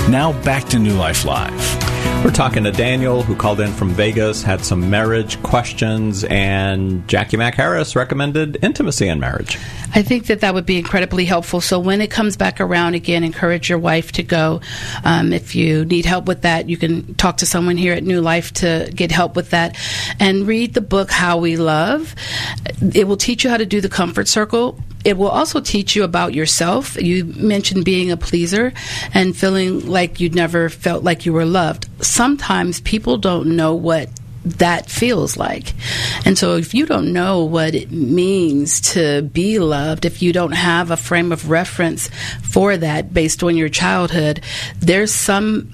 Now back to New Life Live. We're talking to Daniel, who called in from Vegas, had some marriage questions, and Jackie Mack Harris recommended intimacy in marriage. I think that would be incredibly helpful. So when it comes back around again, encourage your wife to go. If you need help with that, you can talk to someone here at New Life to get help with that. And read the book, How We Love. It will teach you how to do the comfort circle. It will also teach you about yourself. You mentioned being a pleaser and feeling like you never felt like you were loved. Sometimes people don't know what that feels like. And so if you don't know what it means to be loved, if you don't have a frame of reference for that based on your childhood, there's some,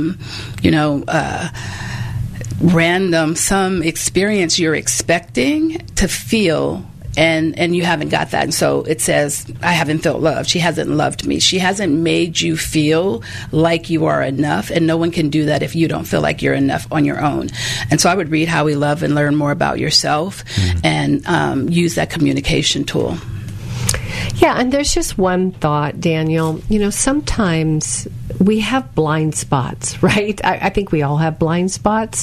some experience you're expecting to feel, and you haven't got that. And so it says, I haven't felt loved. She hasn't loved me. She hasn't made you feel like you are enough, and no one can do that if you don't feel like you're enough on your own. And so I would read How We Love and learn more about yourself and use that communication tool. Yeah, and there's just one thought, Daniel. Sometimes we have blind spots, right? I think we all have blind spots.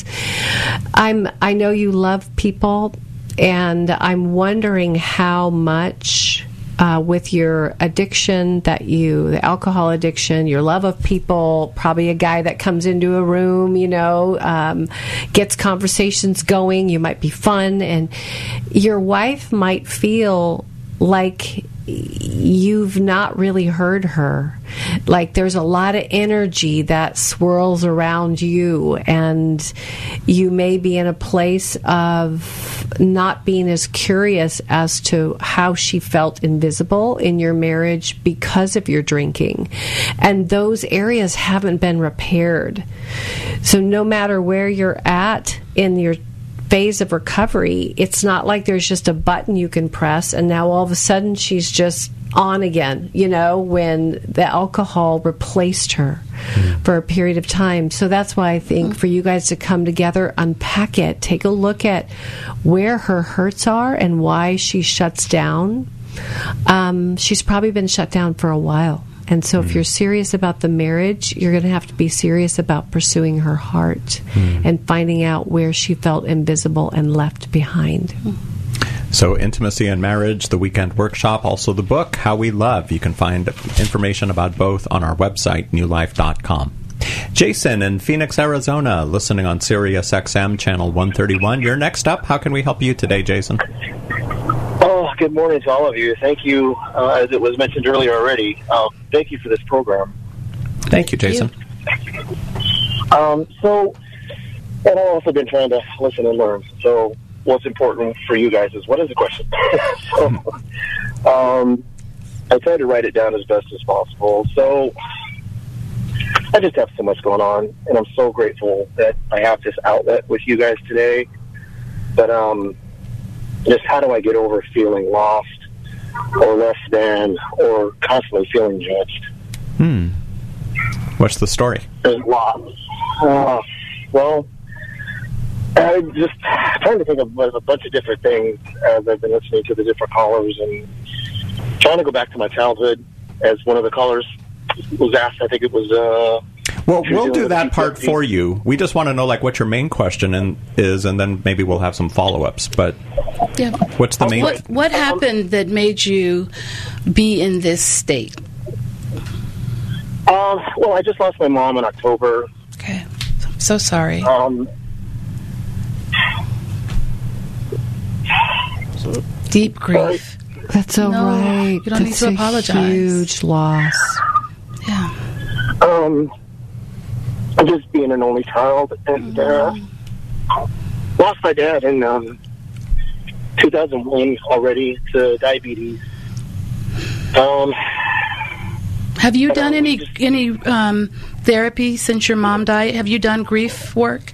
I know you love people, and I'm wondering how much with your addiction the alcohol addiction, your love of people, probably a guy that comes into a room, gets conversations going, you might be fun, and your wife might feel like you've not really heard her. Like there's a lot of energy that swirls around you, and you may be in a place of not being as curious as to how she felt invisible in your marriage because of your drinking. And those areas haven't been repaired. So no matter where you're at in your phase of recovery, it's not like there's just a button you can press and now all of a sudden she's just on again, when the alcohol replaced her for a period of time. So that's why I think for you guys to come together, unpack it, take a look at where her hurts are and why she shuts down. She's probably been shut down for a while. And so if you're serious about the marriage, you're going to have to be serious about pursuing her heart and finding out where she felt invisible and left behind. So Intimacy and Marriage, the weekend workshop, also the book, How We Love. You can find information about both on our website, newlife.com. Jason in Phoenix, Arizona, listening on Sirius XM Channel 131. You're next up. How can we help you today, Jason? Good morning to all of you. Thank you, as it was mentioned earlier already. Thank you for this program. Thank you, Jason. And I've also been trying to listen and learn. So what's important for you guys is, what is the question? I try to write it down as best as possible. So I just have so much going on, and I'm so grateful that I have this outlet with you guys today. But just how do I get over feeling lost or less than or constantly feeling judged? What's the story? There's lots. Well, I'm just trying to think of a bunch of different things as I've been listening to the different callers and trying to go back to my childhood, as one of the callers was asked. I think it was... Well, we'll do that part for you. We just want to know, what your main question is, and then maybe we'll have some follow-ups. But what's the main... What happened that made you be in this state? Well, I just lost my mom in October. Okay. I'm so sorry. Deep grief. That's all right. You don't need to apologize. A huge loss. Yeah. Just being an only child, and lost my dad in 2001 already to diabetes. Have you done any therapy since your mom died? Have you done grief work?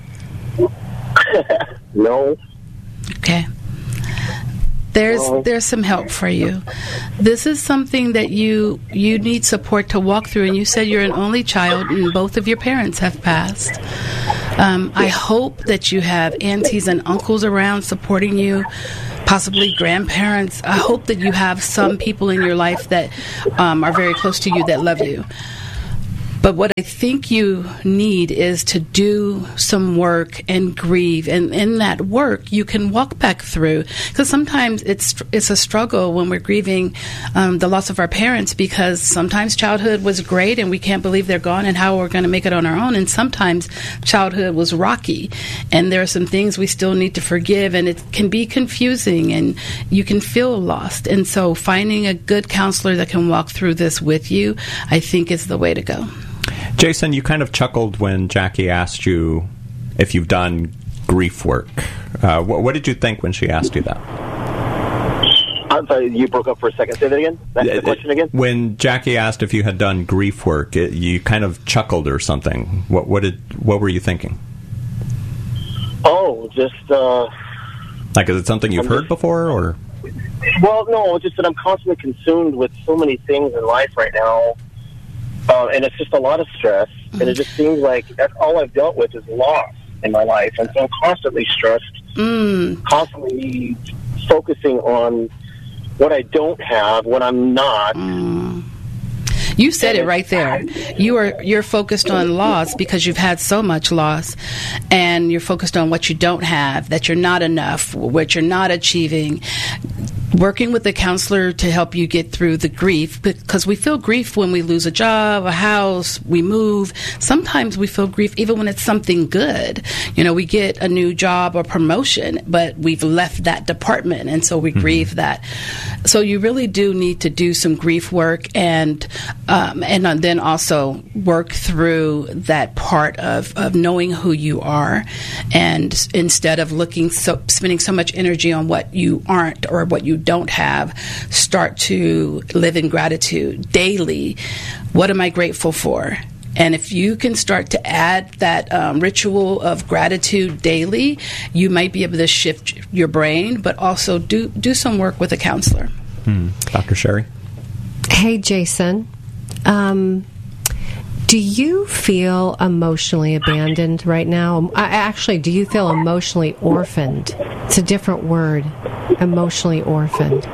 No. Okay. There's some help for you. This is something that you need support to walk through, and you said you're an only child and both of your parents have passed. I hope that you have aunties and uncles around supporting you, possibly grandparents. I hope that you have some people in your life that are very close to you that love you. But what I think you need is to do some work and grieve. And in that work, you can walk back through. Because sometimes it's a struggle when we're grieving the loss of our parents, because sometimes childhood was great and we can't believe they're gone and how we're going to make it on our own. And sometimes childhood was rocky. And there are some things we still need to forgive. And it can be confusing and you can feel lost. And so finding a good counselor that can walk through this with you, I think is the way to go. Jason, you kind of chuckled when Jackie asked you if you've done grief work. What did you think when she asked you that? I'm sorry, you broke up for a second. Say that again? That's the question again? When Jackie asked if you had done grief work, you kind of chuckled or something. What were you thinking? Oh, just... like, is it something you've heard before, or...? Well, no, just that I'm constantly consumed with so many things in life right now. And it's just a lot of stress, and it just seems like that's all I've dealt with is loss in my life, and so I'm constantly stressed, constantly focusing on what I don't have, what I'm not. You said it right there. You're focused on loss because you've had so much loss, and you're focused on what you don't have, that you're not enough, what you're not achieving. Working with a counselor to help you get through the grief, because we feel grief when we lose a job, a house, we move. Sometimes we feel grief even when it's something good. You know, we get a new job or promotion, but we've left that department, and so we grieve that. So you really do need to do some grief work, and then also work through that part of knowing who you are, and instead of spending so much energy on what you aren't or what you don't have, start to live in gratitude daily. What am I grateful for? And if you can start to add that ritual of gratitude daily, you might be able to shift your brain, but also do some work with a counselor. Dr. Sherry? Hey, Jason. Do you feel emotionally abandoned right now? Actually, do you feel emotionally orphaned? It's a different word, emotionally orphaned.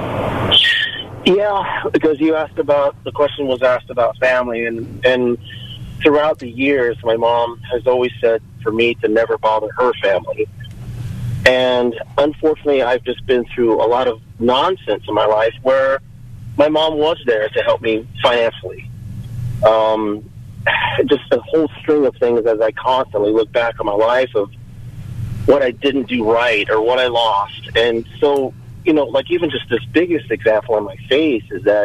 Yeah, because the question was asked about family, and throughout the years, my mom has always said for me to never bother her family. And unfortunately, I've just been through a lot of nonsense in my life where my mom was there to help me financially. Just a whole string of things as I constantly look back on my life of what I didn't do right or what I lost. And so, you know, like even just this biggest example on my face is that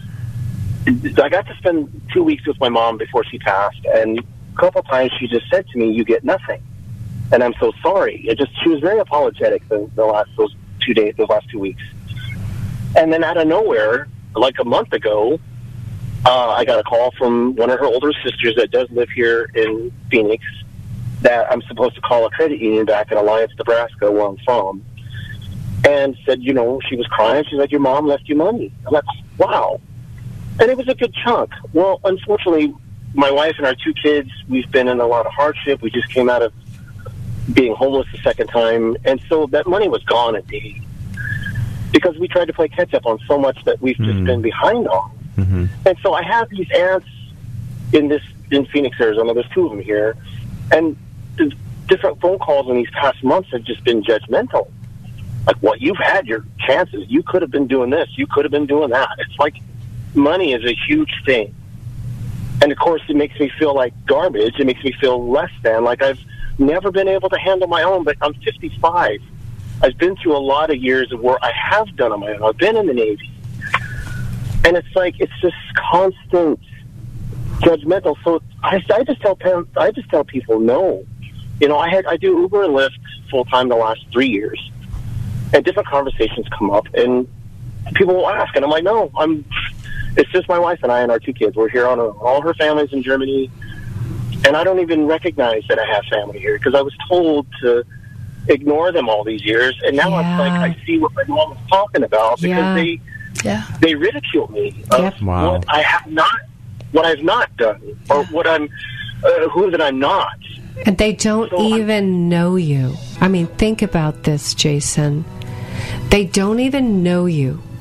I got to spend 2 weeks with my mom before she passed, and a couple times she just said to me, "You get nothing." And I'm so sorry. She was very apologetic those last 2 weeks. And then out of nowhere, like a month ago, I got a call from one of her older sisters that does live here in Phoenix that I'm supposed to call a credit union back in Alliance, Nebraska, where I'm from, and said, you know, she was crying. She's like, "Your mom left you money." I'm like, wow. And it was a good chunk. Well, unfortunately, my wife and our 2 kids, we've been in a lot of hardship. We just came out of being homeless the second time, and so that money was gone a day because we tried to play catch-up on so much that we've just been behind on. And so I have these aunts in Phoenix, Arizona. There's 2 of them here. And the different phone calls in these past months have just been judgmental. Like, well, you've had your chances. You could have been doing this. You could have been doing that. It's like money is a huge thing. And, of course, it makes me feel like garbage. It makes me feel less than. Like I've never been able to handle my own, but I'm 55. I've been through a lot of years of where I have done on my own. I've been in the Navy. And it's like, it's just constant judgmental. So I just tell people no. You know, I do Uber and Lyft full time the last 3 years, and different conversations come up, and people will ask, and I'm like, no, it's just my wife and I and our 2 kids. We're here on all her family's in Germany, and I don't even recognize that I have family here because I was told to ignore them all these years, and now it's like I see what my mom was talking about because they ridicule me of what I have not, what I've not done, or what I'm, who that I'm not. And they don't even know you. I mean, think about this, Jason. They don't even know you,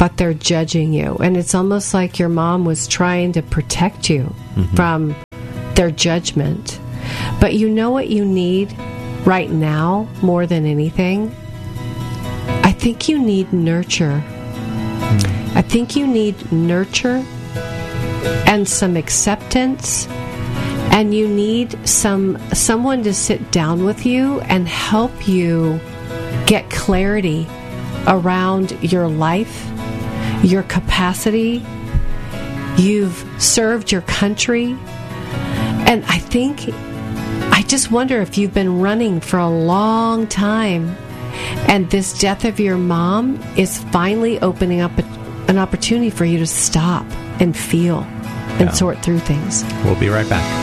but they're judging you. And it's almost like your mom was trying to protect you from their judgment. But you know what you need right now more than anything? I think you need nurture. I think you need nurture and some acceptance, and you need someone to sit down with you and help you get clarity around your life, your capacity. You've served your country, and I just wonder if you've been running for a long time, and this death of your mom is finally opening up an opportunity for you to stop and feel and sort through things. We'll be right back.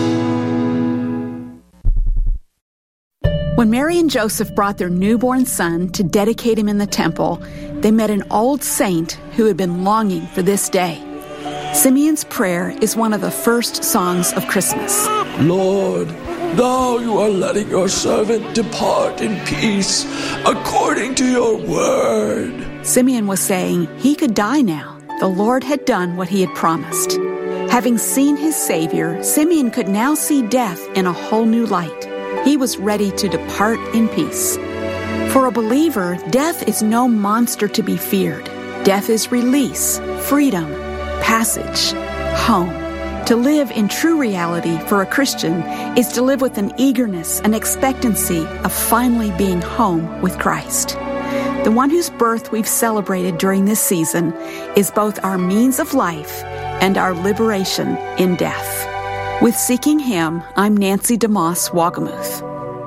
When Mary and Joseph brought their newborn son to dedicate him in the temple, they met an old saint who had been longing for this day. Simeon's prayer is one of the first songs of Christmas. Lord, Thou you are letting your servant depart in peace, according to your word. Simeon was saying he could die now. The Lord had done what he had promised. Having seen his Savior, Simeon could now see death in a whole new light. He was ready to depart in peace. For a believer, death is no monster to be feared. Death is release, freedom, passage, home. To live in true reality for a Christian is to live with an eagerness and expectancy of finally being home with Christ. The one whose birth we've celebrated during this season is both our means of life and our liberation in death. With Seeking Him, I'm Nancy DeMoss Wagamuth.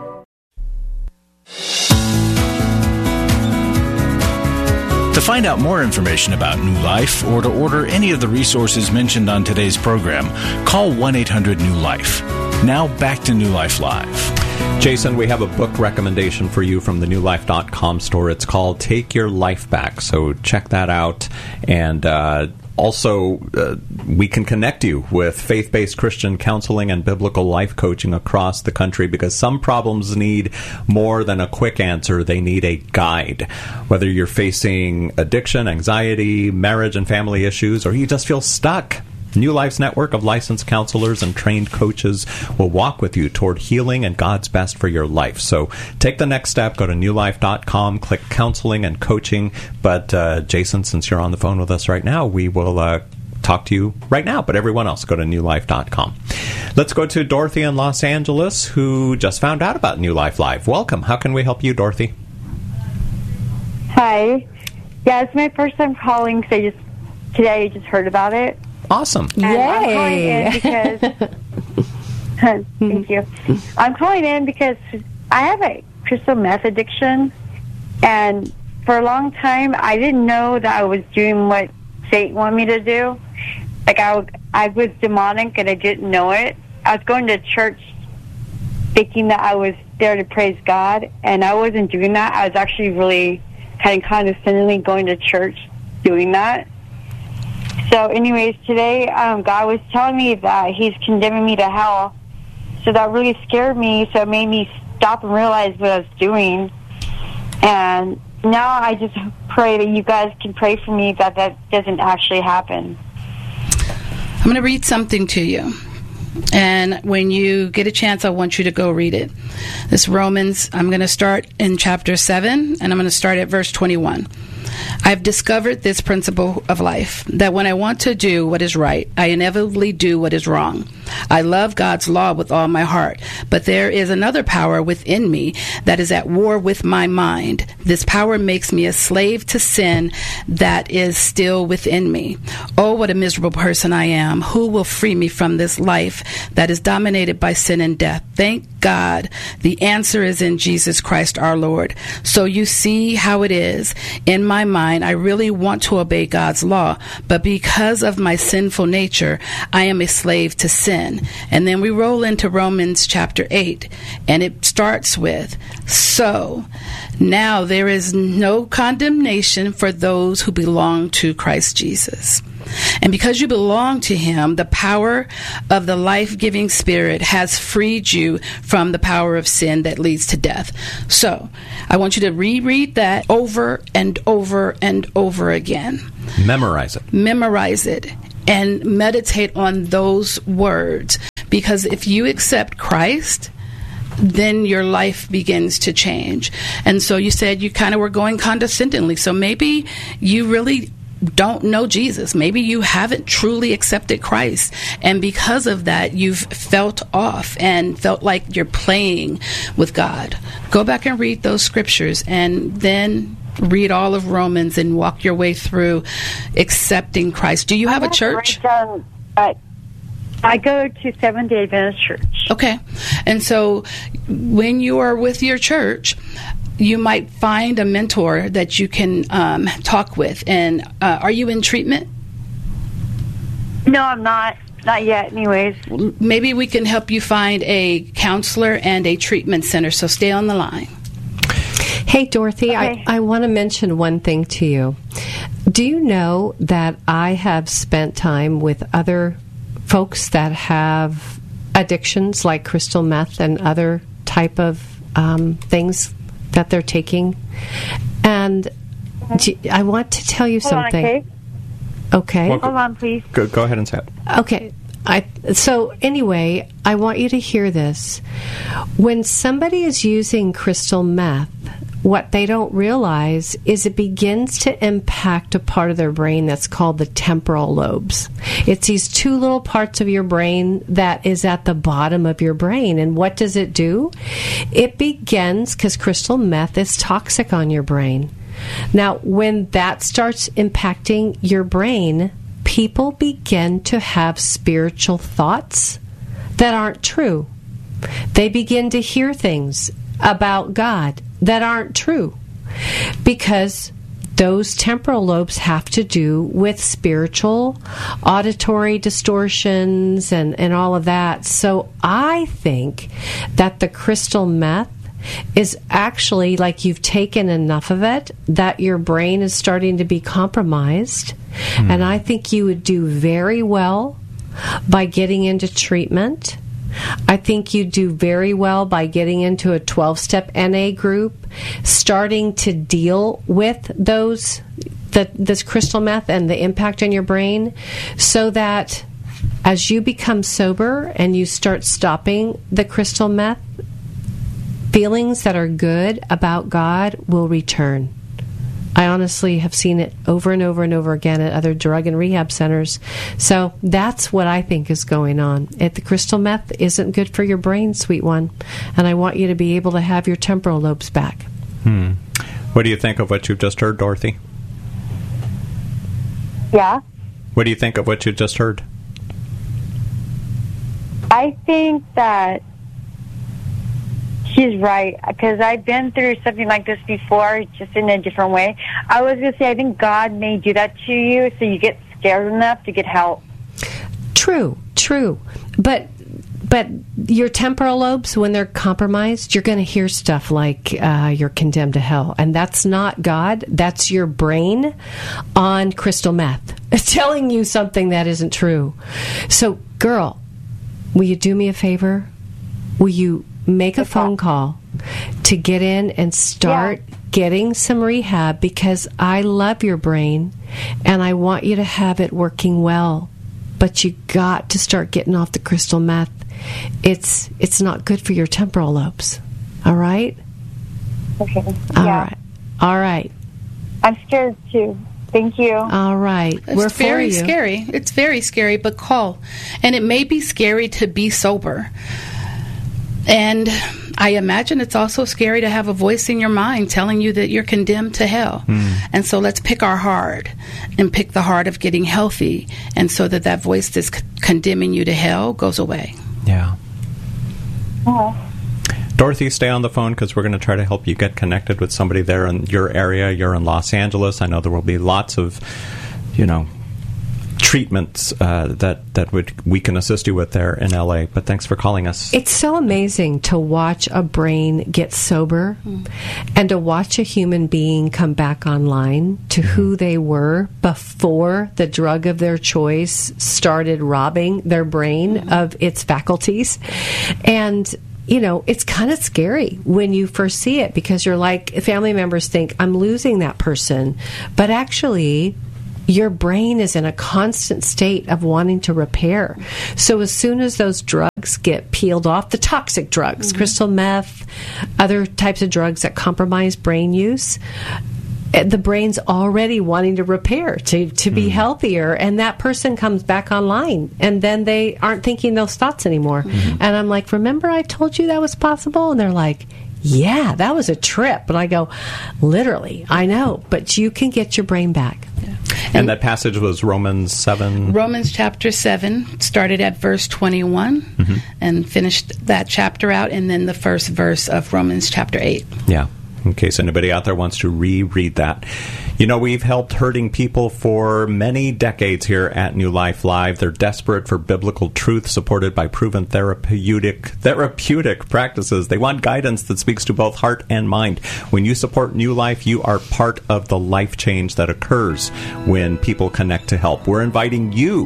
To find out more information about New Life or to order any of the resources mentioned on today's program, call 1-800-NEW-LIFE. Now back to New Life Live. Jason, we have a book recommendation for you from the newlife.com store. It's called Take Your Life Back. So check that out. And also, we can connect you with faith-based Christian counseling and biblical life coaching across the country, because some problems need more than a quick answer. They need a guide. Whether you're facing addiction, anxiety, marriage and family issues, or you just feel stuck, New Life's network of licensed counselors and trained coaches will walk with you toward healing and God's best for your life. So take the next step. Go to newlife.com, click counseling and coaching. But Jason, since you're on the phone with us right now, we will talk to you right now. But everyone else, go to newlife.com. Let's go to Dorothy in Los Angeles, who just found out about New Life Live. Welcome. How can we help you, Dorothy? Hi. Yeah, it's my first time calling because today I just heard about it. Awesome. And Yay. I'm calling in because thank you. I'm calling in because I have a crystal meth addiction, and for a long time I didn't know that I was doing what Satan wanted me to do. Like I was demonic and I didn't know it. I was going to church thinking that I was there to praise God, and I wasn't doing that. I was actually really kind of condescendingly going to church doing that. So anyways, today God was telling me that He's condemning me to hell. So that really scared me, so it made me stop and realize what I was doing. And now I just pray that you guys can pray for me that doesn't actually happen. I'm going to read something to you. And when you get a chance, I want you to go read it. This Romans, I'm going to start in chapter 7, and I'm going to start at verse 21. I've discovered this principle of life, that when I want to do what is right, I inevitably do what is wrong. I love God's law with all my heart, but there is another power within me that is at war with my mind. This power makes me a slave to sin that is still within me. Oh, what a miserable person I am. Who will free me from this life that is dominated by sin and death? Thank God the answer is in Jesus Christ our Lord. So you see how it is. In my mind, I really want to obey God's law, but because of my sinful nature, I am a slave to sin. And then we roll into Romans chapter 8, and it starts with, so now there is no condemnation for those who belong to Christ Jesus. And because you belong to him, the power of the life-giving Spirit has freed you from the power of sin that leads to death. So, I want you to reread that over and over and over again. Memorize it. Memorize it and meditate on those words. Because if you accept Christ, then your life begins to change. And so you said you kind of were going condescendingly. So maybe you really don't know Jesus. Maybe you haven't truly accepted Christ. And because of that, you've felt off and felt like you're playing with God. Go back and read those scriptures and then read all of Romans and walk your way through accepting Christ. Do you have a church? I go to Seventh-day Adventist Church. Okay. And so when you are with your church, you might find a mentor that you can talk with. And are you in treatment? No, I'm not. Not yet, anyways. Maybe we can help you find a counselor and a treatment center. So stay on the line. Hey, Dorothy, okay. I want to mention one thing to you. Do you know that I have spent time with other folks that have addictions like crystal meth and other type of things that they're taking? And I want to tell you something. Okay. Hold on, please. Go ahead and say it. Okay. So anyway, I want you to hear this. When somebody is using crystal meth, what they don't realize is it begins to impact a part of their brain that's called the temporal lobes. It's these two little parts of your brain that is at the bottom of your brain. And what does it do? It begins, because crystal meth is toxic on your brain. Now, when that starts impacting your brain, people begin to have spiritual thoughts that aren't true. They begin to hear things about God that aren't true, because those temporal lobes have to do with spiritual, auditory distortions and all of that. So I think that the crystal meth is actually like you've taken enough of it that your brain is starting to be compromised. And I think you would do very well by getting into treatment. I think you do very well by getting into a 12-step NA group, starting to deal with this crystal meth and the impact on your brain, so that as you become sober and you start stopping the crystal meth, feelings that are good about God will return. I honestly have seen it over and over and over again at other drug and rehab centers. So that's what I think is going on. The crystal meth isn't good for your brain, sweet one. And I want you to be able to have your temporal lobes back. What do you think of what you've just heard, Dorothy? Yeah? What do you think of what you just heard? I think that she's right, because I've been through something like this before, just in a different way. I was going to say, I think God may do that to you so you get scared enough to get help. True. But your temporal lobes, when they're compromised, you're going to hear stuff like you're condemned to hell. And that's not God. That's your brain on crystal meth telling you something that isn't true. So, girl, will you do me a favor? Will you make a phone call to get in and start getting some rehab? Because I love your brain and I want you to have it working well. But you got to start getting off the crystal meth. It's not good for your temporal lobes. All right? Okay. All right. I'm scared too. Thank you. All right. It's very scary. It's very scary, but call. And it may be scary to be sober. And I imagine it's also scary to have a voice in your mind telling you that you're condemned to hell. And so let's pick our heart and pick the heart of getting healthy, and so that voice that's condemning you to hell goes away. Yeah. Dorothy, stay on the phone, because we're going to try to help you get connected with somebody there in your area. You're in Los Angeles. I know there will be lots of, treatments that we can assist you with there in LA. But thanks for calling us. It's so amazing to watch a brain get sober and to watch a human being come back online to who they were before the drug of their choice started robbing their brain of its faculties. And it's kind of scary when you first see it, because you're like, family members think, I'm losing that person. But actually, your brain is in a constant state of wanting to repair. So as soon as those drugs get peeled off, the toxic drugs, crystal meth, other types of drugs that compromise brain use, the brain's already wanting to repair, to be healthier, and that person comes back online, and then they aren't thinking those thoughts anymore. And I'm like, remember I told you that was possible? And they're like, yeah, that was a trip. And I go, literally, I know, but you can get your brain back. Yeah. And that passage was Romans 7? Romans chapter 7, started at verse 21 and finished that chapter out, and then the first verse of Romans chapter 8. Yeah. In case anybody out there wants to reread that. We've helped hurting people for many decades here at New Life Live. They're desperate for biblical truth supported by proven therapeutic practices. They want guidance that speaks to both heart and mind. When you support New Life, you are part of the life change that occurs when people connect to help. We're inviting you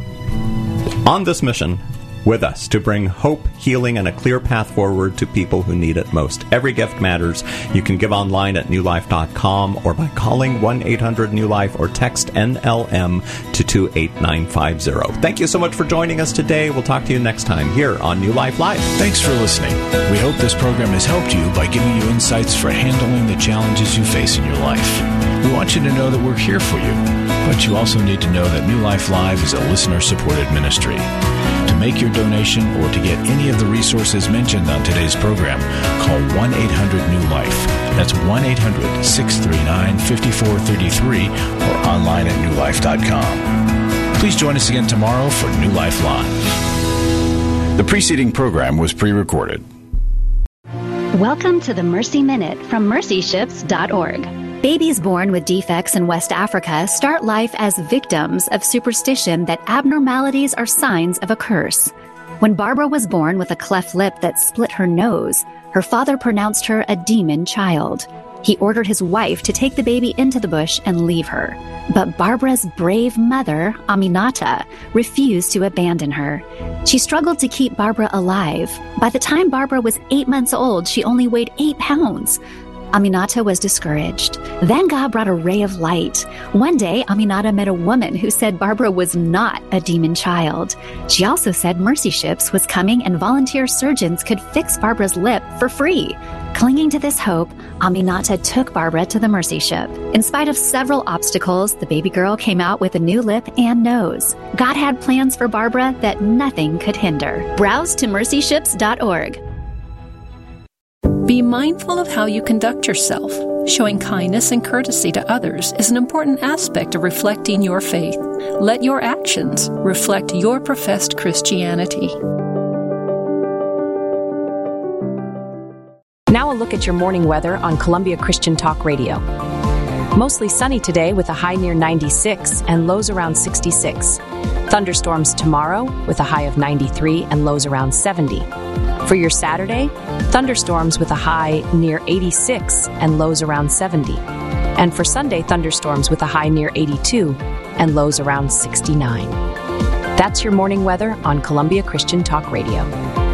on this mission with us to bring hope, healing, and a clear path forward to people who need it most. Every gift matters. You can give online at newlife.com or by calling 1-800-NEW-LIFE or text NLM to 28950. Thank you so much for joining us today. We'll talk to you next time here on New Life Live. Thanks for listening. We hope this program has helped you by giving you insights for handling the challenges you face in your life. We want you to know that we're here for you, but you also need to know that New Life Live is a listener-supported ministry. To make your donation or to get any of the resources mentioned on today's program, call 1-800-NEW-LIFE. That's 1-800-639-5433 or online at newlife.com. Please join us again tomorrow for New Life Live. The preceding program was pre-recorded. Welcome to the Mercy Minute from mercyships.org. Babies born with defects in West Africa start life as victims of superstition that abnormalities are signs of a curse. When Barbara was born with a cleft lip that split her nose, her father pronounced her a demon child. He ordered his wife to take the baby into the bush and leave her. But Barbara's brave mother, Aminata, refused to abandon her. She struggled to keep Barbara alive. By the time Barbara was 8 months old, she only weighed 8 pounds. Aminata was discouraged. Then God brought a ray of light. One day, Aminata met a woman who said Barbara was not a demon child. She also said Mercy Ships was coming and volunteer surgeons could fix Barbara's lip for free. Clinging to this hope, Aminata took Barbara to the Mercy Ship. In spite of several obstacles, the baby girl came out with a new lip and nose. God had plans for Barbara that nothing could hinder. Browse to mercyships.org. Be mindful of how you conduct yourself. Showing kindness and courtesy to others is an important aspect of reflecting your faith. Let your actions reflect your professed Christianity. Now a look at your morning weather on Columbia Christian Talk Radio. Mostly sunny today with a high near 96 and lows around 66. Thunderstorms tomorrow with a high of 93 and lows around 70. For your Saturday, thunderstorms with a high near 86 and lows around 70. And for Sunday, thunderstorms with a high near 82 and lows around 69. That's your morning weather on Columbia Christian Talk Radio.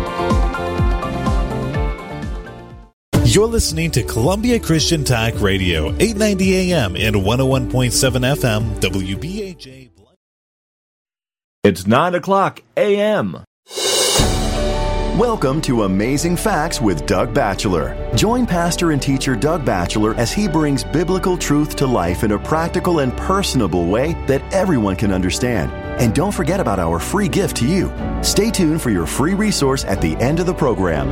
You're listening to Columbia Christian Talk Radio, 890 AM and 101.7 FM, WBAJ. It's 9 o'clock a.m. Welcome to Amazing Facts with Doug Batchelor. Join pastor and teacher Doug Batchelor as he brings biblical truth to life in a practical and personable way that everyone can understand. And don't forget about our free gift to you. Stay tuned for your free resource at the end of the program.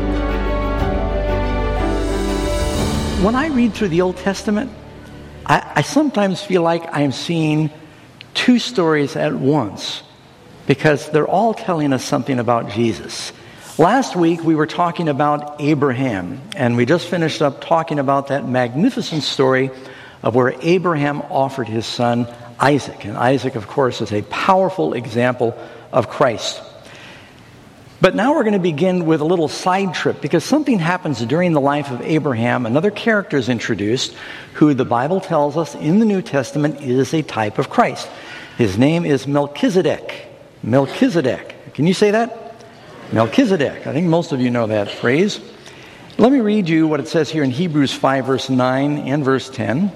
When I read through the Old Testament, I sometimes feel like I'm seeing two stories at once because they're all telling us something about Jesus. Last week, we were talking about Abraham, and we just finished up talking about that magnificent story of where Abraham offered his son Isaac. And Isaac, of course, is a powerful example of Christ. But now we're going to begin with a little side trip, because something happens during the life of Abraham. Another character is introduced who the Bible tells us in the New Testament is a type of Christ. His name is Melchizedek. Melchizedek. Can you say that? Melchizedek. I think most of you know that phrase. Let me read you what it says here in Hebrews 5, verse 9 and verse 10.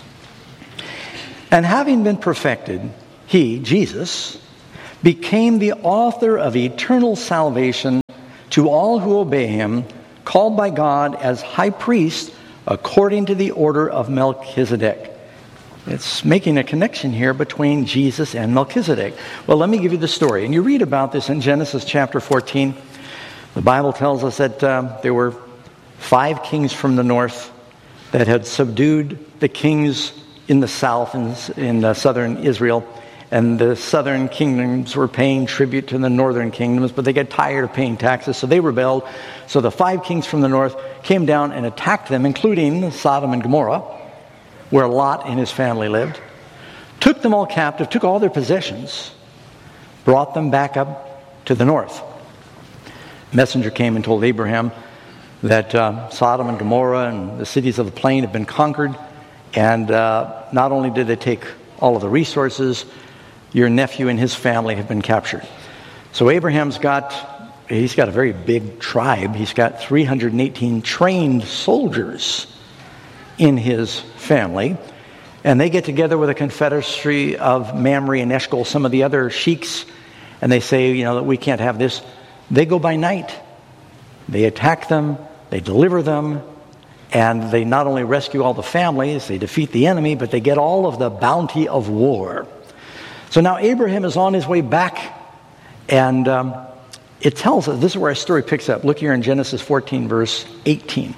And having been perfected, he, Jesus, became the author of eternal salvation to all who obey him, called by God as high priest according to the order of Melchizedek. It's making a connection here between Jesus and Melchizedek. Well, let me give you the story. And you read about this in Genesis chapter 14. The Bible tells us that there were 5 kings from the north that had subdued the kings in the south, in southern Israel. And the southern kingdoms were paying tribute to the northern kingdoms, but they got tired of paying taxes, so they rebelled. So the 5 kings from the north came down and attacked them, including Sodom and Gomorrah, where Lot and his family lived, took them all captive, took all their possessions, brought them back up to the north. A messenger came and told Abraham that Sodom and Gomorrah and the cities of the plain had been conquered, and not only did they take all of the resources, your nephew and his family have been captured. So Abraham's got a very big tribe. He's got 318 trained soldiers in his family. And they get together with a confederacy of Mamre and Eshcol, some of the other sheiks, and they say, that we can't have this. They go by night. They attack them, they deliver them, and they not only rescue all the families, they defeat the enemy, but they get all of the bounty of war. So now Abraham is on his way back, and it tells us, this is where our story picks up. Look here in Genesis 14, verse 18.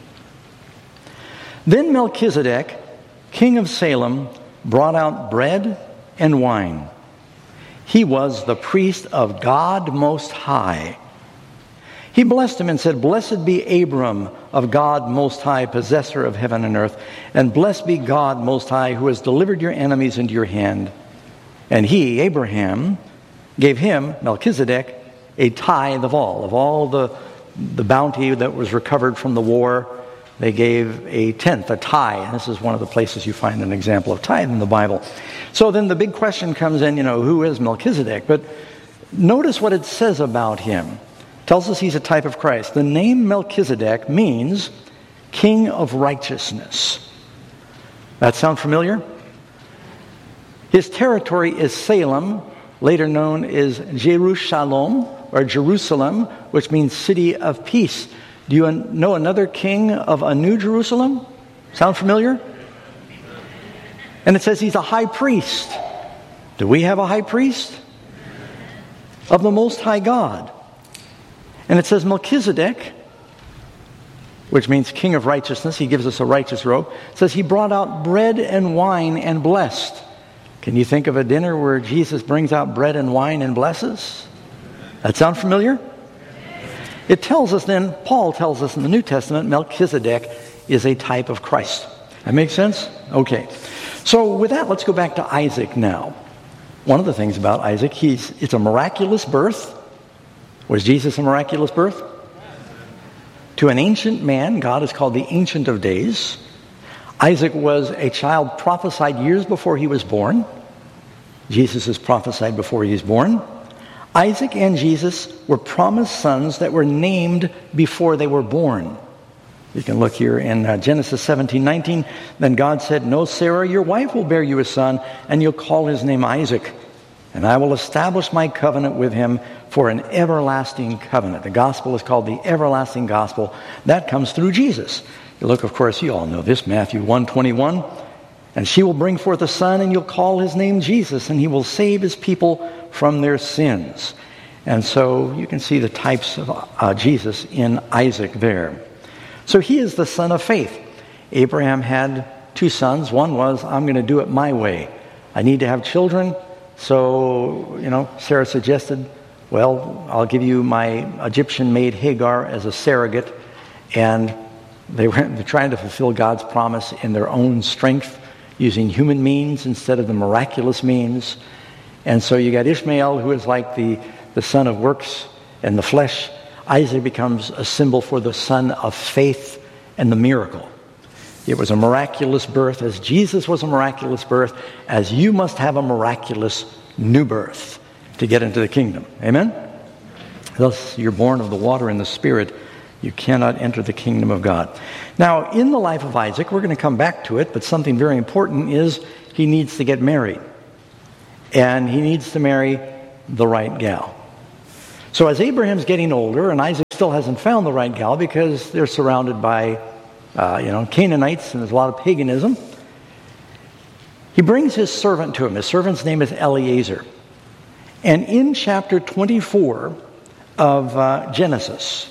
Then Melchizedek, king of Salem, brought out bread and wine. He was the priest of God Most High. He blessed him and said, "Blessed be Abram of God Most High, possessor of heaven and earth, and blessed be God Most High, who has delivered your enemies into your hand." And he, Abraham, gave him, Melchizedek, a tithe of all the bounty that was recovered from the war. They gave a tenth, a tithe. This is one of the places you find an example of tithe in the Bible. So then the big question comes in, who is Melchizedek? But notice what it says about him. It tells us he's a type of Christ. The name Melchizedek means king of righteousness. That sound familiar? His territory is Salem, later known as Jerusalem, which means city of peace. Do you know another king of a New Jerusalem? Sound familiar? And it says he's a high priest. Do we have a high priest? Of the Most High God. And it says Melchizedek, which means king of righteousness. He gives us a righteous robe. It says he brought out bread and wine and blessed. Can you think of a dinner where Jesus brings out bread and wine and blesses? That sound familiar? It tells us then, Paul tells us in the New Testament, Melchizedek is a type of Christ. That makes sense? Okay. So with that, let's go back to Isaac now. One of the things about Isaac, it's a miraculous birth. Was Jesus a miraculous birth? To an ancient man, God is called the Ancient of Days. Isaac was a child prophesied years before he was born. Jesus is prophesied before he was born. Isaac and Jesus were promised sons that were named before they were born. You can look here in Genesis 17:19. Then God said, "No, Sarah, your wife will bear you a son, and you'll call his name Isaac. And I will establish my covenant with him for an everlasting covenant." The gospel is called the everlasting gospel. That comes through Jesus. You look, of course, you all know this, Matthew 1:21. "And she will bring forth a son, and you'll call his name Jesus, and he will save his people from their sins." And so you can see the types of Jesus in Isaac there. So he is the son of faith. Abraham had 2 sons. One was, "I'm going to do it my way. I need to have children." So, Sarah suggested, "Well, I'll give you my Egyptian maid Hagar as a surrogate." And they're trying to fulfill God's promise in their own strength using human means instead of the miraculous means. And so you got Ishmael, who is like the son of works and the flesh. Isaac becomes a symbol for the son of faith and the miracle. It was a miraculous birth, as Jesus was a miraculous birth, as you must have a miraculous new birth to get into the kingdom. Amen? Thus, you're born of the water and the Spirit. You cannot enter the kingdom of God. Now, in the life of Isaac, we're going to come back to it, but something very important is he needs to get married. And he needs to marry the right gal. So as Abraham's getting older, and Isaac still hasn't found the right gal because they're surrounded by Canaanites, and there's a lot of paganism, he brings his servant to him. His servant's name is Eliezer. And in chapter 24 of Genesis,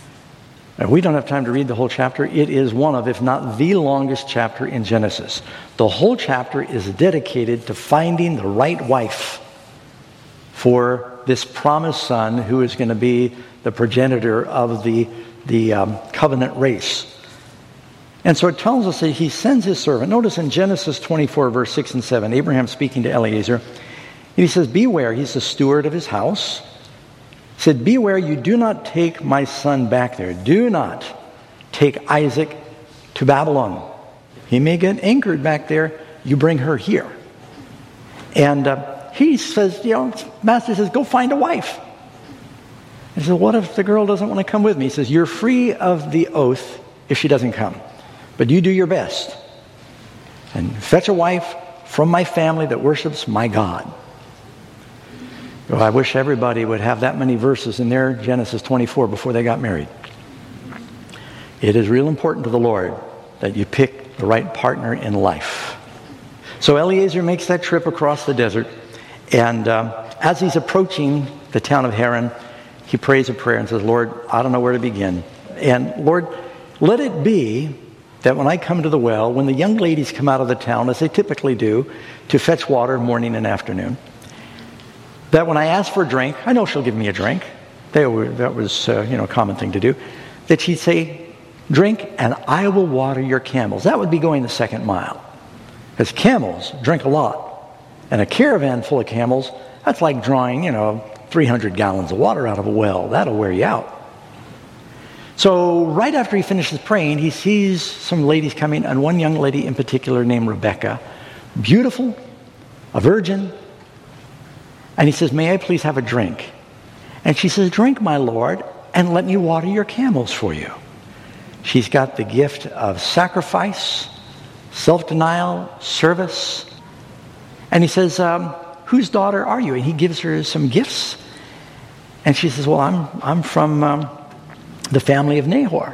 we don't have time to read the whole chapter. It is one of, if not the longest chapter in Genesis. The whole chapter is dedicated to finding the right wife for this promised son who is going to be the progenitor of the covenant race. And so it tells us that he sends his servant. Notice in Genesis 24, verse 6 and 7, Abraham speaking to Eliezer, he says, beware, he's the steward of his house. He said, beware, you do not take my son back there. Do not take Isaac to Babylon. He may get anchored back there. You bring her here. And he says, Master says, go find a wife. He says, what if the girl doesn't want to come with me? He says, you're free of the oath if she doesn't come. But you do your best. And fetch a wife from my family that worships my God. Well, I wish everybody would have that many verses in their Genesis 24 before they got married. It is real important to the Lord that you pick the right partner in life. So Eliezer makes that trip across the desert. And as he's approaching the town of Haran, he prays a prayer and says, Lord, I don't know where to begin. And Lord, let it be that when I come to the well, when the young ladies come out of the town, as they typically do, to fetch water morning and afternoon, that when I ask for a drink, I know she'll give me a drink. That was a common thing to do. That she'd say, drink and I will water your camels. That would be going the second mile. Because camels drink a lot. And a caravan full of camels, that's like drawing, 300 gallons of water out of a well. That'll wear you out. So right after he finishes praying, he sees some ladies coming, and one young lady in particular named Rebecca, beautiful, a virgin. And he says, may I please have a drink? And she says, drink, my Lord, and let me water your camels for you. She's got the gift of sacrifice, self-denial, service. And he says, whose daughter are you? And he gives her some gifts. And she says, well, I'm from the family of Nahor.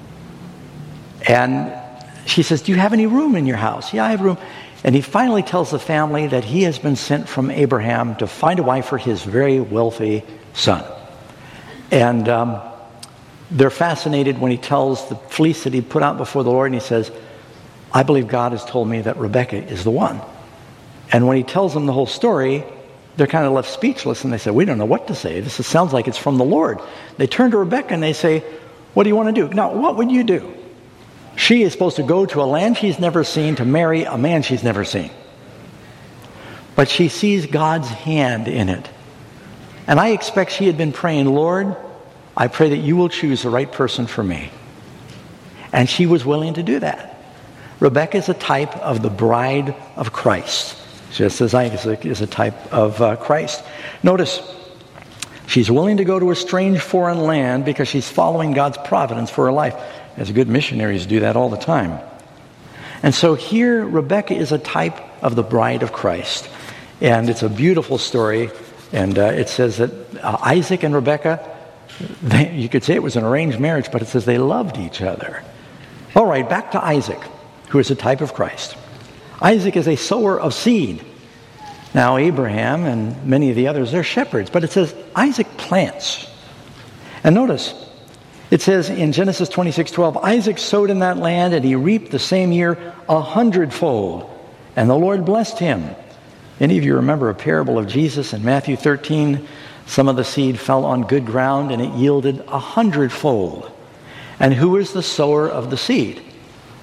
And she says, do you have any room in your house? Yeah, I have room. And he finally tells the family that he has been sent from Abraham to find a wife for his very wealthy son. And they're fascinated when he tells the fleece that he put out before the Lord, and he says, I believe God has told me that Rebecca is the one. And when he tells them the whole story, they're kind of left speechless, and they say, we don't know what to say. This sounds like it's from the Lord. They turn to Rebecca and they say, what do you want to do? Now, what would you do? She is supposed to go to a land she's never seen to marry a man she's never seen. But she sees God's hand in it. And I expect she had been praying, Lord, I pray that you will choose the right person for me. And she was willing to do that. Rebecca is a type of the bride of Christ, just as Isaac is a type of Christ. Notice, she's willing to go to a strange foreign land because she's following God's providence for her life. As good missionaries do that all the time. And so here, Rebecca is a type of the bride of Christ. And it's a beautiful story. And it says that Isaac and Rebecca, you could say it was an arranged marriage, but it says they loved each other. All right, back to Isaac, who is a type of Christ. Isaac is a sower of seed. Now, Abraham and many of the others, they're shepherds. But it says Isaac plants. And notice, it says in Genesis 26:12, Isaac sowed in that land, and he reaped the same year 100-fold. And the Lord blessed him. Any of you remember a parable of Jesus in Matthew 13? Some of the seed fell on good ground, and it yielded 100-fold. And who is the sower of the seed?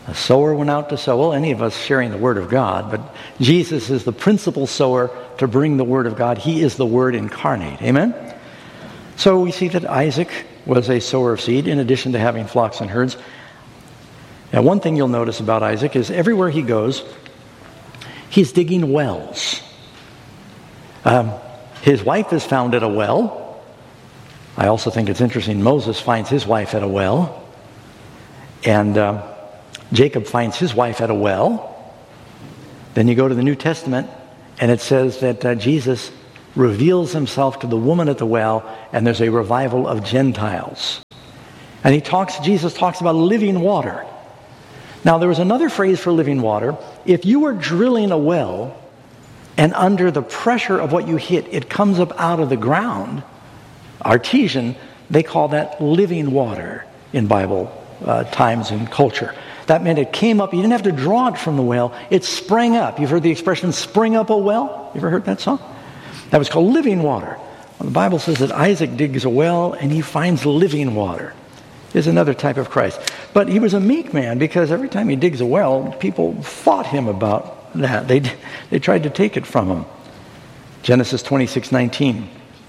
A sower went out to sow. Well, any of us sharing the Word of God, but Jesus is the principal sower to bring the Word of God. He is the Word incarnate. Amen? So we see that Isaac was a sower of seed in addition to having flocks and herds. Now, one thing you'll notice about Isaac is everywhere he goes, he's digging wells. His wife is found at a well. I also think it's interesting, Moses finds his wife at a well. And Jacob finds his wife at a well. Then you go to the New Testament, and it says that Jesus reveals himself to the woman at the well, and there's a revival of Gentiles. And Jesus talks about living water. Now, there was another phrase for living water. If you were drilling a well, and under the pressure of what you hit, it comes up out of the ground, artesian, they call that living water in Bible times and culture. That meant it came up. You didn't have to draw it from the well. It sprang up. You've heard the expression, spring up a well? You ever heard that song? That was called living water. Well, the Bible says that Isaac digs a well and he finds living water. Is another type of Christ. But he was a meek man because every time he digs a well, people fought him about that. They tried to take it from him. Genesis 26:19.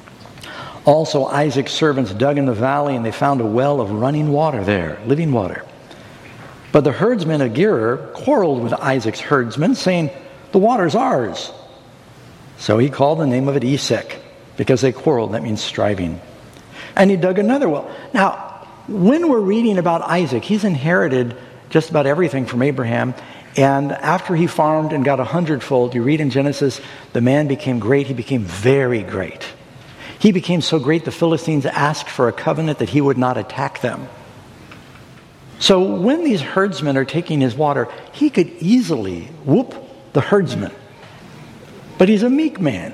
Also Isaac's servants dug in the valley and they found a well of running water there, living water. But the herdsmen of Gerar quarreled with Isaac's herdsmen, saying, "The water's ours." So he called the name of it Esek, because they quarreled. That means striving. And he dug another well. Now, when we're reading about Isaac, he's inherited just about everything from Abraham. And after he farmed and got 100-fold, you read in Genesis, the man became great. He became very great. He became so great, the Philistines asked for a covenant that he would not attack them. So when these herdsmen are taking his water, he could easily whoop the herdsmen. But he's a meek man.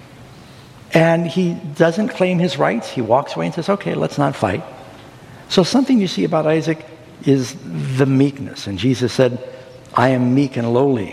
And he doesn't claim his rights. He walks away and says, okay, let's not fight. So something you see about Isaac is the meekness. And Jesus said, I am meek and lowly.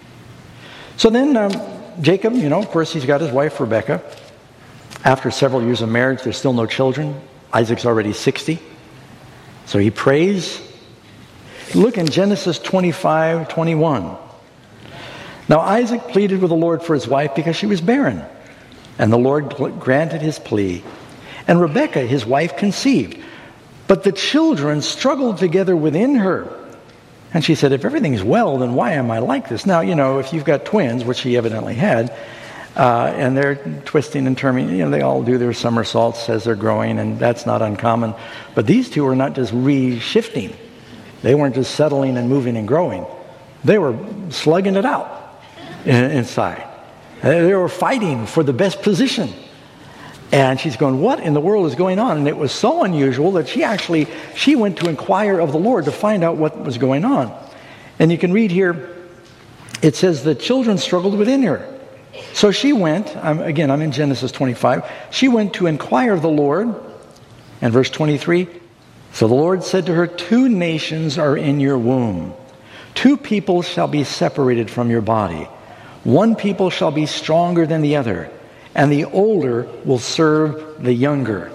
So then Jacob, of course, he's got his wife Rebekah. After several years of marriage, there's still no children. Isaac's already 60. So he prays. Look in Genesis 25:21. Now Isaac pleaded with the Lord for his wife because she was barren. And the Lord granted his plea. And Rebekah, his wife, conceived. But the children struggled together within her. And she said, if everything's well, then why am I like this? Now, if you've got twins, which she evidently had, and they're twisting and turning, they all do their somersaults as they're growing, and that's not uncommon. But these two were not just re-shifting. They weren't just settling and moving and growing. They were slugging it out inside. They were fighting for the best position. And she's going, what in the world is going on? And it was so unusual that she went to inquire of the Lord to find out what was going on. And you can read here, it says the children struggled within her. So she went, I'm in Genesis 25, she went to inquire of the Lord. And verse 23, so the Lord said to her, 2 nations are in your womb. 2 people shall be separated from your body. 1 people shall be stronger than the other, and the older will serve the younger.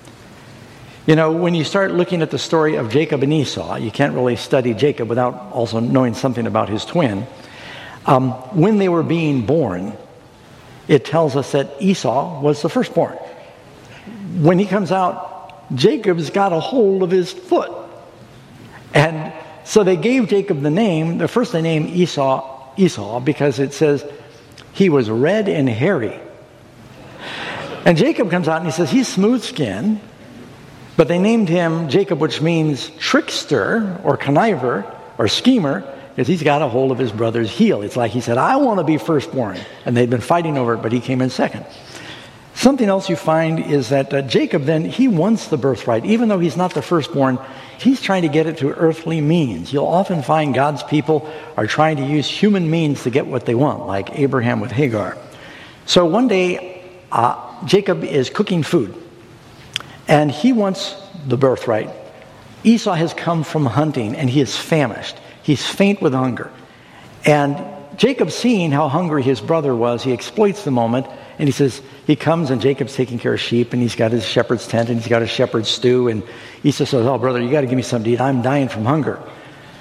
When you start looking at the story of Jacob and Esau, you can't really study Jacob without also knowing something about his twin. When they were being born, it tells us that Esau was the firstborn. When he comes out, Jacob's got a hold of his foot. And so they gave Jacob the name, first they named Esau, because it says he was red and hairy. And Jacob comes out and he says he's smooth-skinned, but they named him Jacob, which means trickster or conniver or schemer, because he's got a hold of his brother's heel. It's like he said, I want to be firstborn. And they'd been fighting over it, but he came in second. Something else you find is that Jacob then, he wants the birthright. Even though he's not the firstborn, he's trying to get it through earthly means. You'll often find God's people are trying to use human means to get what they want, like Abraham with Hagar. So one day, Jacob is cooking food, and he wants the birthright. Esau has come from hunting, and he is famished. He's faint with hunger. And Jacob, seeing how hungry his brother was, he exploits the moment, and he comes, and Jacob's taking care of sheep, and he's got his shepherd's tent, and he's got a shepherd's stew, and Esau says, oh, brother, you got to give me something to eat. I'm dying from hunger.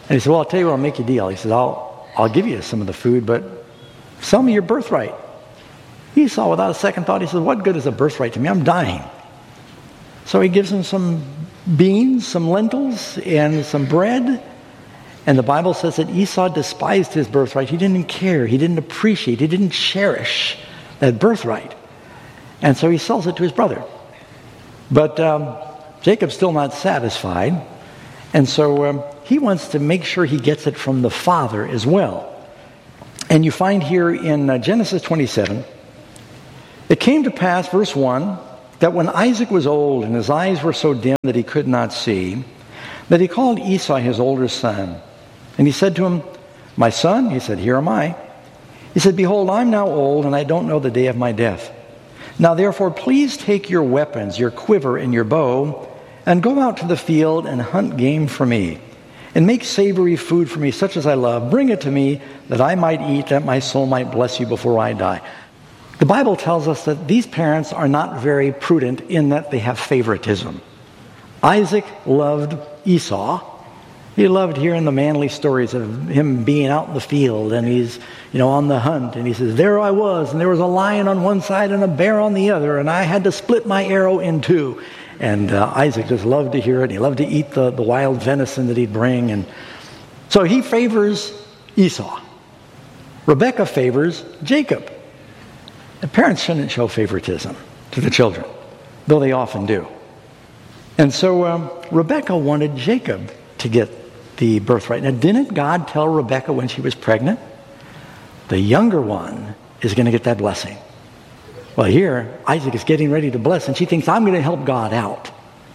And he said, well, I'll tell you what, I'll make you a deal. He said, I'll give you some of the food, but sell me your birthright. Esau, without a second thought, he said, what good is a birthright to me? I'm dying. So he gives him some beans, some lentils, and some bread. And the Bible says that Esau despised his birthright. He didn't care. He didn't appreciate. He didn't cherish that birthright. And so he sells it to his brother. But Jacob's still not satisfied. And so he wants to make sure he gets it from the father as well. And you find here in Genesis 27, it came to pass, verse 1, that when Isaac was old and his eyes were so dim that he could not see, that he called Esau his older son. And he said to him, my son, he said, here am I. He said, behold, I'm now old and I don't know the day of my death. Now therefore, please take your weapons, your quiver and your bow, and go out to the field and hunt game for me, and make savory food for me, such as I love. Bring it to me, that I might eat, that my soul might bless you before I die. The Bible tells us that these parents are not very prudent in that they have favoritism. Isaac loved Esau. He loved hearing the manly stories of him being out in the field, and he's, on the hunt, and he says, there I was, and there was a lion on one side and a bear on the other, and I had to split my arrow in two. And Isaac just loved to hear it. He loved to eat the wild venison that he'd bring. And so he favors Esau. Rebekah favors Jacob. The parents shouldn't show favoritism to the children, though they often do. And so Rebekah wanted Jacob to get the birthright. Now, didn't God tell Rebekah when she was pregnant, the younger one is going to get that blessing? Well, here, Isaac is getting ready to bless, and she thinks, I'm going to help God out.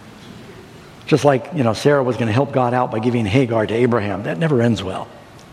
Just like, Sarah was going to help God out by giving Hagar to Abraham. That never ends well.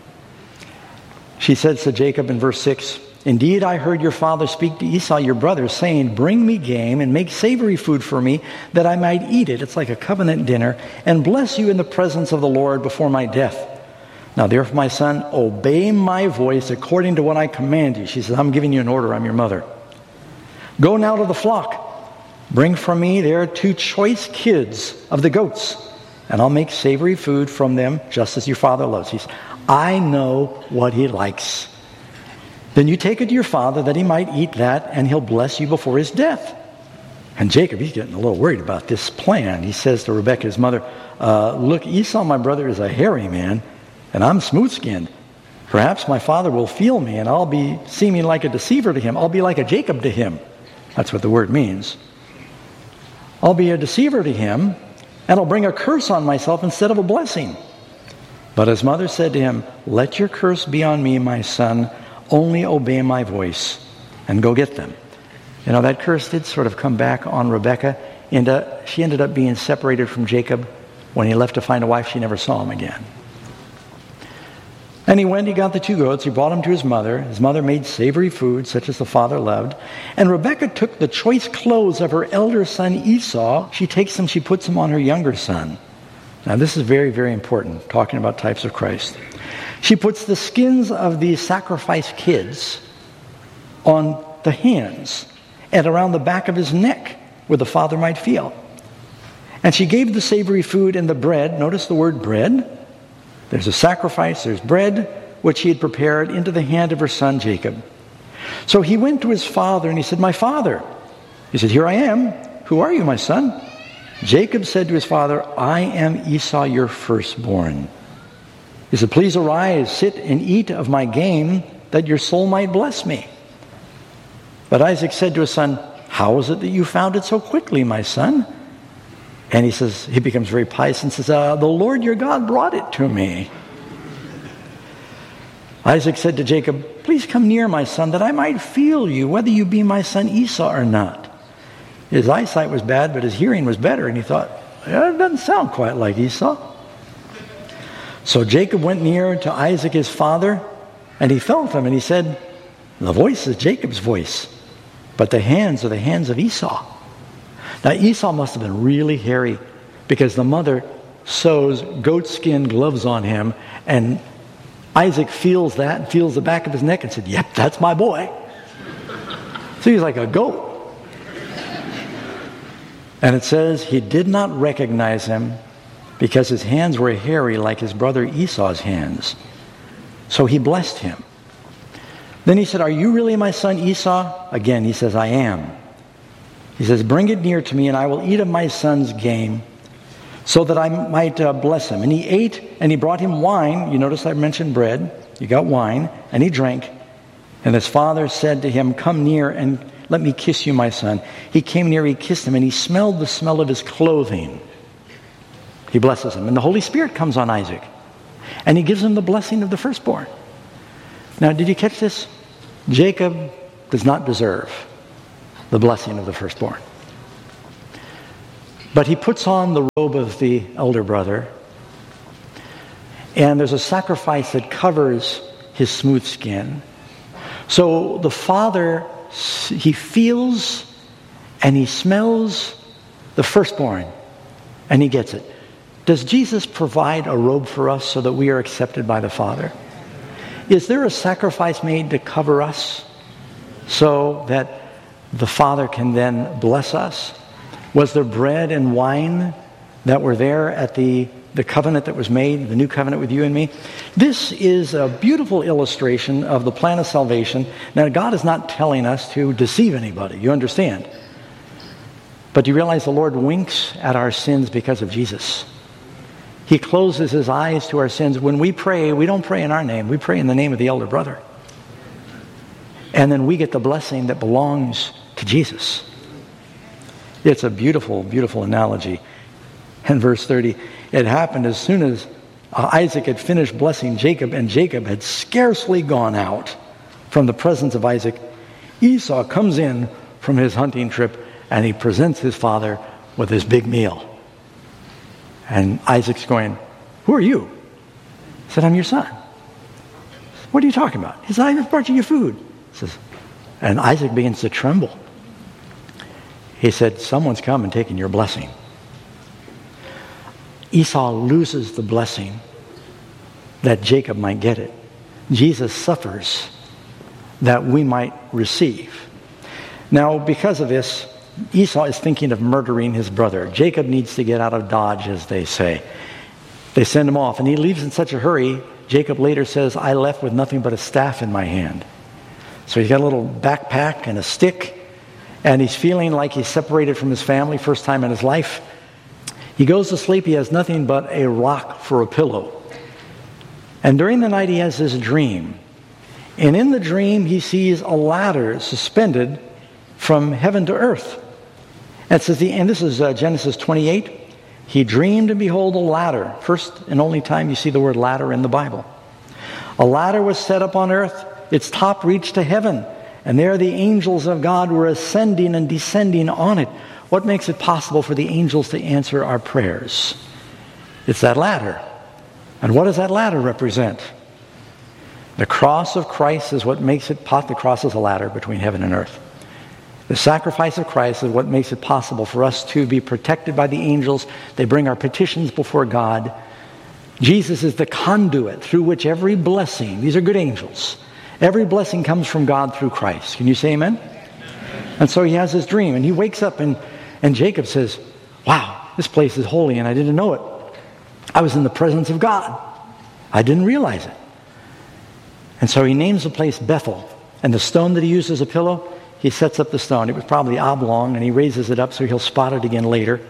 She says to Jacob in verse 6, indeed, I heard your father speak to Esau, your brother, saying, bring me game and make savory food for me, that I might eat it. It's like a covenant dinner, and bless you in the presence of the Lord before my death. Now, therefore, my son, obey my voice according to what I command you. She says, I'm giving you an order. I'm your mother. Go now to the flock. Bring from me there 2 choice kids of the goats, and I'll make savory food from them, just as your father loves. He says, I know what he likes. Then you take it to your father that he might eat that, and he'll bless you before his death. And Jacob, he's getting a little worried about this plan. He says to Rebekah, his mother, look, Esau, my brother, is a hairy man, and I'm smooth-skinned. Perhaps my father will feel me, and I'll be seeming like a deceiver to him. I'll be like a Jacob to him. That's what the word means. I'll be a deceiver to him, and I'll bring a curse on myself instead of a blessing. But his mother said to him, let your curse be on me, my son. Only obey my voice and go get them. That curse did sort of come back on Rebekah, and she ended up being separated from Jacob. When he left to find a wife, she never saw him again. And he went, he got the 2 goats, he brought them to his mother. His mother made savory food, such as the father loved. And Rebekah took the choice clothes of her elder son Esau. She takes them, she puts them on her younger son. Now this is very, very important, talking about types of Christ. She puts the skins of these sacrificed kids on the hands and around the back of his neck, where the father might feel. And she gave the savory food and the bread. Notice the word bread. There's a sacrifice, there's bread, which he had prepared, into the hand of her son Jacob. So he went to his father and he said, my father. He said, here I am. Who are you, my son? Jacob said to his father, I am Esau, your firstborn. He said, please arise, sit and eat of my game, that your soul might bless me. But Isaac said to his son, how is it that you found it so quickly, my son? And he says, he becomes very pious and says, the Lord your God brought it to me. Isaac said to Jacob, please come near, my son, that I might feel you, whether you be my son Esau or not. His eyesight was bad, but his hearing was better. And he thought, it doesn't sound quite like Esau. So Jacob went near to Isaac his father, and he felt him, and he said, the voice is Jacob's voice, but the hands are the hands of Esau. Now Esau must have been really hairy, because the mother sews goatskin gloves on him, and Isaac feels that and feels the back of his neck and said, yep, that's my boy. So he's like a goat. And it says he did not recognize him, because his hands were hairy like his brother Esau's hands. So he blessed him. Then he said, "Are you really my son Esau?" Again, he says, "I am." He says, "Bring it near to me, and I will eat of my son's game, so that I might bless him." And he ate, and he brought him wine. You notice I mentioned bread. You got wine, and he drank. And his father said to him, "Come near and let me kiss you, my son." He came near, he kissed him, and he smelled the smell of his clothing. He blesses him. And the Holy Spirit comes on Isaac, and he gives him the blessing of the firstborn. Now, did you catch this? Jacob does not deserve the blessing of the firstborn. But he puts on the robe of the elder brother, and there's a sacrifice that covers his smooth skin. So the father, he feels and he smells the firstborn, and he gets it. Does Jesus provide a robe for us so that we are accepted by the Father? Is there a sacrifice made to cover us so that the Father can then bless us? Was there bread and wine that were there at the covenant that was made, the new covenant with you and me? This is a beautiful illustration of the plan of salvation. Now, God is not telling us to deceive anybody, you understand. But do you realize the Lord winks at our sins because of Jesus? He closes his eyes to our sins. When we pray, we don't pray in our name. We pray in the name of the elder brother. And then we get the blessing that belongs to Jesus. It's a beautiful, beautiful analogy. And verse 30, it happened as soon as Isaac had finished blessing Jacob, and Jacob had scarcely gone out from the presence of Isaac, Esau comes in from his hunting trip, and he presents his father with his big meal. And Isaac's going, "Who are you?" He said, "I'm your son." "What are you talking about?" He said, "I just brought you your food." He says, and Isaac begins to tremble. He said, "Someone's come and taken your blessing." Esau loses the blessing that Jacob might get it. Jesus suffers that we might receive. Now, because of this, Esau is thinking of murdering his brother. Jacob needs to get out of Dodge, as they say. They send him off, and he leaves in such a hurry. Jacob later says, "I left with nothing but a staff in my hand." So he's got a little backpack and a stick, and he's feeling like he's separated from his family, first time in his life. He goes to sleep. He has nothing but a rock for a pillow. And during the night, he has this dream. And in the dream, he sees a ladder suspended from heaven to earth. And it says, and this is Genesis 28. He dreamed, and behold, a ladder. First and only time you see the word ladder in the Bible. A ladder was set up on earth. Its top reached to heaven. And there the angels of God were ascending and descending on it. What makes it possible for the angels to answer our prayers? It's that ladder. And what does that ladder represent? The cross of Christ is what makes it possible. The cross is a ladder between heaven and earth. The sacrifice of Christ is what makes it possible for us to be protected by the angels. They bring our petitions before God. Jesus is the conduit through which every blessing, these are good angels, every blessing comes from God through Christ. Can you say amen? And so he has this dream, and he wakes up, and Jacob says, "Wow, this place is holy, and I didn't know it. I was in the presence of God. I didn't realize it." And so he names the place Bethel, and the stone that he used as a pillow, he sets up the stone. It was probably oblong, and he raises it up so he'll spot it again later.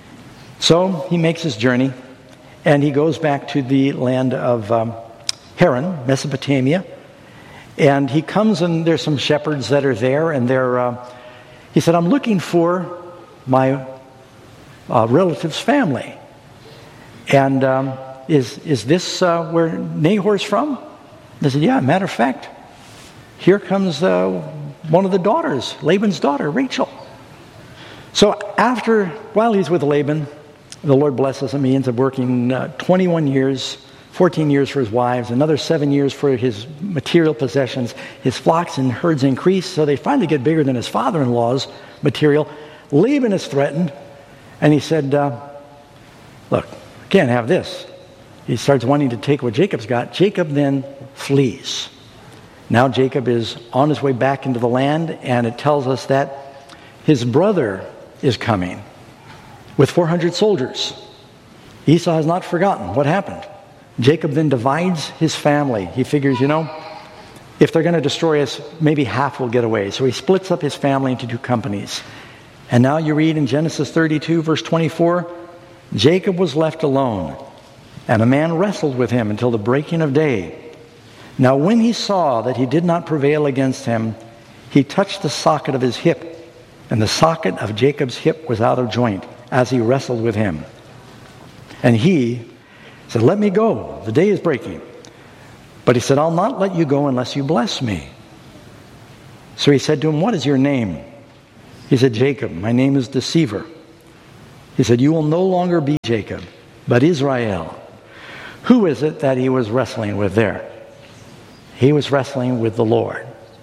So he makes his journey, and he goes back to the land of Haran, Mesopotamia. And he comes, and there's some shepherds that are there, and he said, "I'm looking for my relative's family. And is this where Nahor's from?" They said, "Yeah, matter of fact, here comes one of the daughters, Laban's daughter, Rachel." So while he's with Laban, the Lord blesses him. He ends up working 21 years, 14 years for his wives, another 7 years for his material possessions. His flocks and herds increase, so they finally get bigger than his father-in-law's material. Laban is threatened, and he said, "Look, I can't have this." He starts wanting to take what Jacob's got. Jacob then flees. Now Jacob is on his way back into the land, and it tells us that his brother is coming with 400 soldiers. Esau has not forgotten what happened. Jacob then divides his family. He figures, if they're going to destroy us, maybe half will get away. So he splits up his family into two companies. And now you read in Genesis 32, verse 24, Jacob was left alone, and a man wrestled with him until the breaking of day. Now when he saw that he did not prevail against him, he touched the socket of his hip, and the socket of Jacob's hip was out of joint as he wrestled with him. And he said, "Let me go, the day is breaking." But he said, "I'll not let you go unless you bless me." So he said to him, "What is your name?" He said, "Jacob, my name is Deceiver." He said, "You will no longer be Jacob, but Israel." Who is it that he was wrestling with there? He was wrestling with the Lord.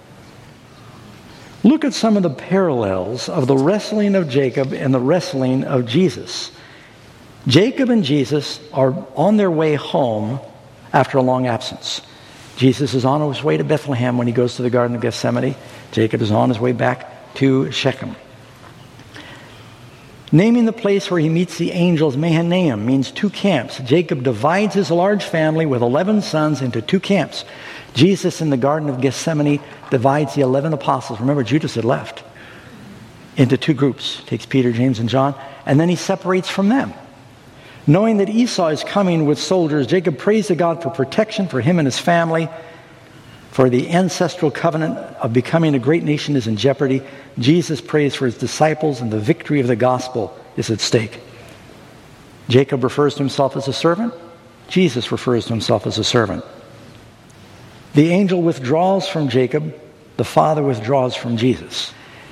Look at some of the parallels of the wrestling of Jacob and the wrestling of Jesus. Jacob and Jesus are on their way home after a long absence. Jesus is on his way to Bethlehem when he goes to the Garden of Gethsemane. Jacob is on his way back to Shechem. Naming the place where he meets the angels, Mahanaim, means two camps. Jacob divides his large family with 11 sons into two camps. Jesus in the Garden of Gethsemane divides the 11 apostles. Remember, Judas had left. Into two groups. Takes Peter, James, and John. And then he separates from them. Knowing that Esau is coming with soldiers, Jacob prays to God for protection for him and his family. For the ancestral covenant of becoming a great nation is in jeopardy. Jesus prays for his disciples, and the victory of the gospel is at stake. Jacob refers to himself as a servant. Jesus refers to himself as a servant. The angel withdraws from Jacob. The Father withdraws from Jesus.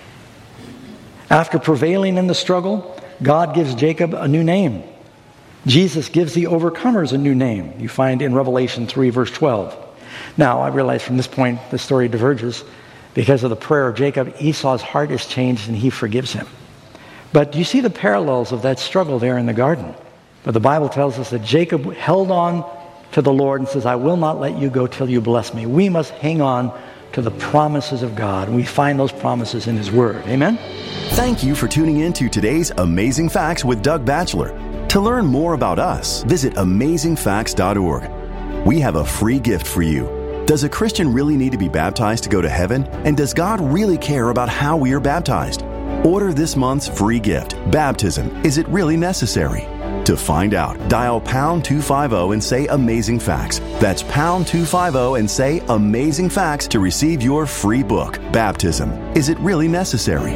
After prevailing in the struggle, God gives Jacob a new name. Jesus gives the overcomers a new name. You find in Revelation 3, verse 12. Now, I realize from this point the story diverges. Because of the prayer of Jacob, Esau's heart is changed and he forgives him. But you see the parallels of that struggle there in the garden. But the Bible tells us that Jacob held on to the Lord and says, "I will not let you go till you bless me." We must hang on to the promises of God. We find those promises in his word. Amen? Thank you for tuning in to today's Amazing Facts with Doug Batchelor. To learn more about us, visit AmazingFacts.org. We have a free gift for you. Does a Christian really need to be baptized to go to heaven? And does God really care about how we are baptized? Order this month's free gift, Baptism. Is it really necessary? To find out, dial pound 250 and say Amazing Facts. That's pound 250 and say Amazing Facts to receive your free book, Baptism. Is it really necessary?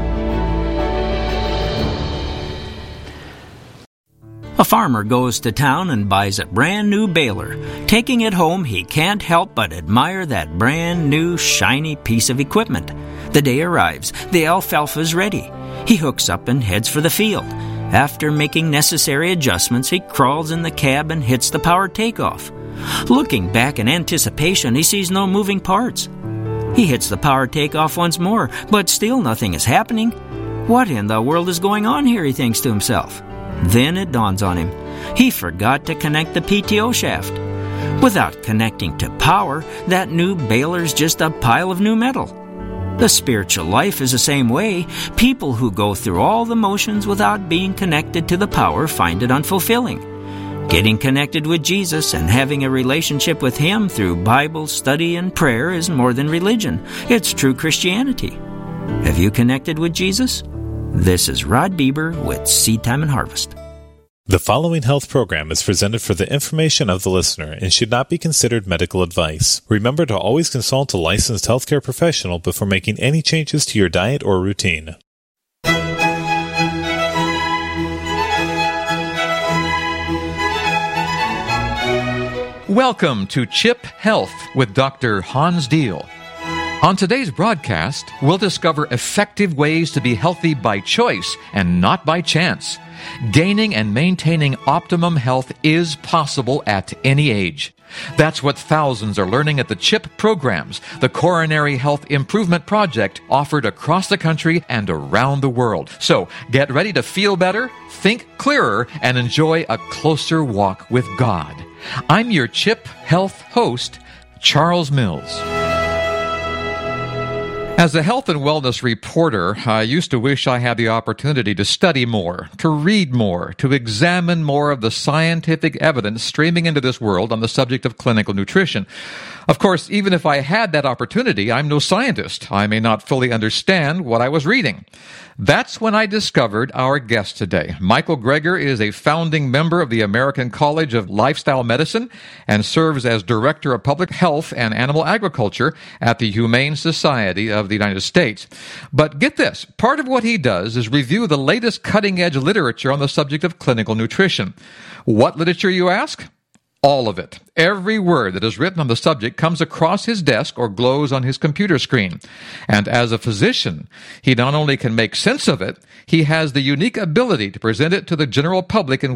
A farmer goes to town and buys a brand new baler. Taking it home, he can't help but admire that brand new shiny piece of equipment. The day arrives. The alfalfa's ready. He hooks up and heads for the field. After making necessary adjustments, he crawls in the cab and hits the power takeoff. Looking back in anticipation, he sees no moving parts. He hits the power takeoff once more, but still nothing is happening. What in the world is going on here, he thinks to himself. Then it dawns on him. He forgot to connect the PTO shaft. Without connecting to power, that new baler's just a pile of new metal. The spiritual life is the same way. People who go through all the motions without being connected to the power find it unfulfilling. Getting connected with Jesus and having a relationship with Him through Bible study and prayer is more than religion. It's true Christianity. Have you connected with Jesus? This is Rod Bieber with Seed Time and Harvest. The following health program is presented for the information of the listener and should not be considered medical advice. Remember to always consult a licensed healthcare professional before making any changes to your diet or routine. Welcome to CHIP Health with Dr. Hans Diehl. On today's broadcast, we'll discover effective ways to be healthy by choice and not by chance. Gaining and maintaining optimum health is possible at any age. That's what thousands are learning at the CHIP programs, the Coronary Health Improvement Project, offered across the country and around the world. So get ready to feel better, think clearer, and enjoy a closer walk with God. I'm your CHIP Health host, Charles Mills. As a health and wellness reporter, I used to wish I had the opportunity to study more, to read more, to examine more of the scientific evidence streaming into this world on the subject of clinical nutrition. Of course, even if I had that opportunity, I'm no scientist. I may not fully understand what I was reading. That's when I discovered our guest today. Michael Greger is a founding member of the American College of Lifestyle Medicine and serves as Director of Public Health and Animal Agriculture at the Humane Society of the United States. But get this, part of what he does is review the latest cutting-edge literature on the subject of clinical nutrition. What literature, you ask? All of it. Every word that is written on the subject comes across his desk or glows on his computer screen. And as a physician, he not only can make sense of it, he has the unique ability to present it to the general public in